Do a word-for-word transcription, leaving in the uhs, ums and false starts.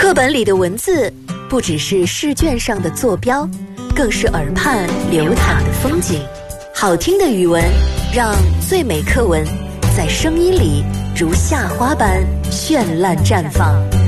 课本里的文字不只是试卷上的坐标，更是耳畔流淌的风景。好听的语文，让最美课文在声音里如夏花般绚烂绽放。